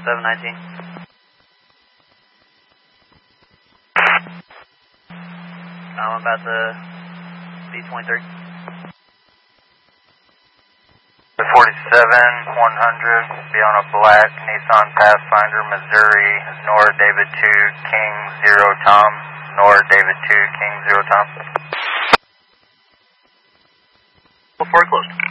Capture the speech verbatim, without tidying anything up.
seven nineteen. I'm about to B twenty-three. forty-seven, one hundred, be on a black Nissan Pathfinder, Missouri, Nora David two, King zero Tom, Nora David two, King zero Tom. Before closed.